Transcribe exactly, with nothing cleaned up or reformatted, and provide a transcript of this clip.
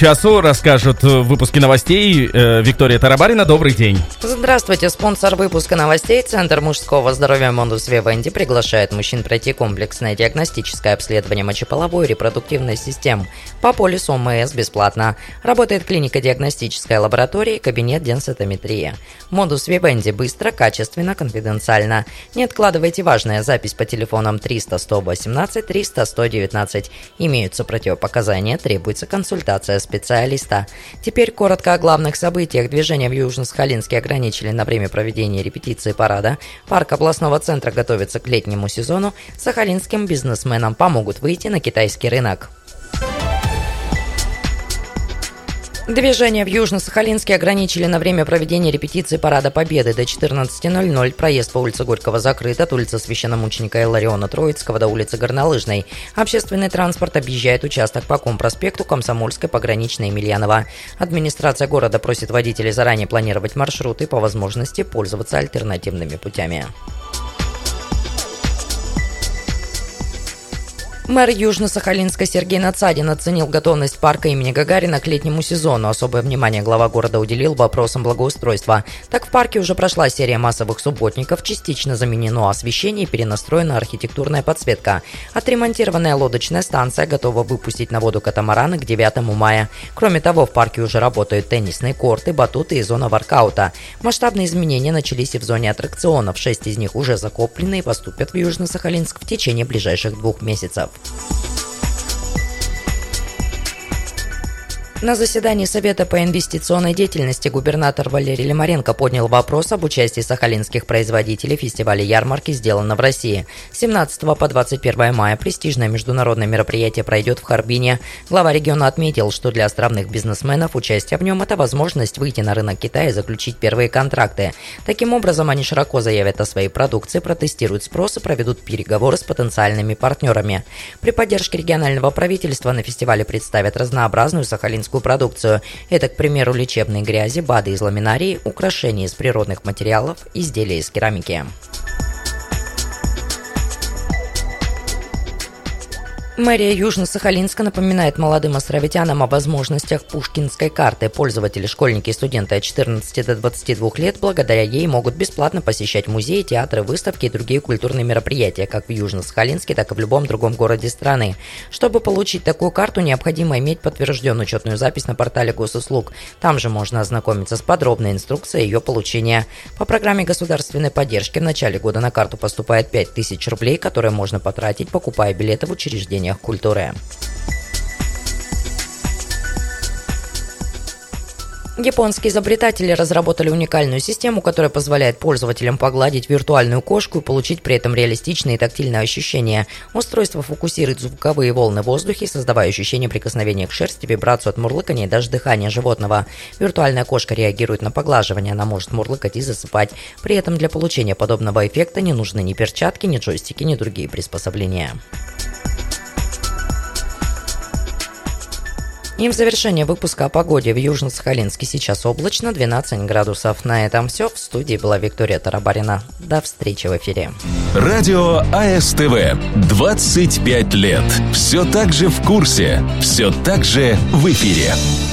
часу расскажут в выпуске новостей Виктория Тарабарина. Добрый день. Здравствуйте. Спонсор выпуска новостей Центр мужского здоровья Mundus Vivendi приглашает мужчин пройти комплексное диагностическое обследование мочеполовой и репродуктивной систем по полису ОМС бесплатно. Работает клиника диагностической лаборатории, кабинет денситометрии. Mundus Vivendi быстро, качественно, конфиденциально. Не откладывайте важная запись по телефонам триста сто восемнадцать триста сто девятнадцать. Имеются противопоказания, требуется консультация специалиста. Теперь коротко о главных событиях. Движение в Южно-Сахалинске ограничили на время проведения репетиции парада. Парк областного центра готовится к летнему сезону. Сахалинским бизнесменам помогут выйти на китайский рынок. Движение в Южно-Сахалинске ограничили на время проведения репетиции Парада Победы до четырнадцати ноль-ноль. Проезд по улице Горького закрыт от улицы священномученика Иллариона Троицкого до улицы Горнолыжной. Общественный транспорт объезжает участок по Компроспекту, Комсомольской, Пограничной, Емельянова. Администрация города просит водителей заранее планировать маршруты и по возможности пользоваться альтернативными путями. Мэр Южно-Сахалинска Сергей Надсадин оценил готовность парка имени Гагарина к летнему сезону. Особое внимание глава города уделил вопросам благоустройства. Так, в парке уже прошла серия массовых субботников, частично заменено освещение и перенастроена архитектурная подсветка. Отремонтированная лодочная станция готова выпустить на воду катамараны к девятому мая. Кроме того, в парке уже работают теннисные корты, батуты и зона воркаута. Масштабные изменения начались и в зоне аттракционов. Шесть из них уже закуплены и поступят в Южно-Сахалинск в течение ближайших двух месяцев. На заседании Совета по инвестиционной деятельности губернатор Валерий Лимаренко поднял вопрос об участии сахалинских производителей фестиваля ярмарки «Сделано в России». С семнадцатого по двадцать первое мая престижное международное мероприятие пройдет в Харбине. Глава региона отметил, что для островных бизнесменов участие в нем – это возможность выйти на рынок Китая и заключить первые контракты. Таким образом, они широко заявят о своей продукции, протестируют спрос и проведут переговоры с потенциальными партнерами. При поддержке регионального правительства на фестивале представят разнообразную сахалинскую продукцию. Это, к примеру, лечебные грязи, БАДы из ламинарии, украшения из природных материалов, изделия из керамики. Мэрия Южно-Сахалинска напоминает молодым островитянам о возможностях Пушкинской карты. Пользователи, школьники и студенты от четырнадцати до двадцати двух лет благодаря ей могут бесплатно посещать музеи, театры, выставки и другие культурные мероприятия, как в Южно-Сахалинске, так и в любом другом городе страны. Чтобы получить такую карту, необходимо иметь подтвержденную учетную запись на портале госуслуг. Там же можно ознакомиться с подробной инструкцией ее получения. По программе государственной поддержки в начале года на карту поступает пять тысяч рублей, которые можно потратить, покупая билеты в учреждениях культуры. Японские изобретатели разработали уникальную систему, которая позволяет пользователям погладить виртуальную кошку и получить при этом реалистичные и тактильные ощущения. Устройство фокусирует звуковые волны в воздухе, создавая ощущение прикосновения к шерсти, вибрацию от мурлыкания и даже дыхания животного. Виртуальная кошка реагирует на поглаживание, она может мурлыкать и засыпать. При этом для получения подобного эффекта не нужны ни перчатки, ни джойстики, ни другие приспособления. И в завершение выпуска о погоде в Южно-Сахалинске сейчас облачно, двенадцать градусов. На этом все. В студии была Виктория Тарабарина. До встречи в эфире. Радио АСТВ. двадцать пять лет. Все так же в курсе. Все так же в эфире.